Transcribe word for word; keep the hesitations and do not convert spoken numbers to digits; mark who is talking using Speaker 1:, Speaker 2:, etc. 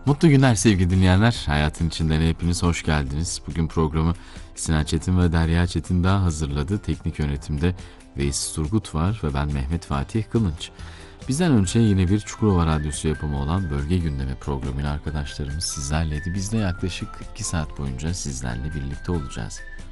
Speaker 1: Mutlu günler sevgili dinleyenler. Hayatın içinden hepiniz hoş geldiniz. Bugün programı Sinan Çetin ve Derya Çetin daha hazırladı. Teknik yönetimde Veys Turgut var ve ben Mehmet Fatih Kılınç. Bizden önce yine bir Çukurova Radyosu yapımı olan Bölge Gündemi programıyla arkadaşlarımız sizlerleydi. Biz de yaklaşık iki saat boyunca sizlerle birlikte olacağız.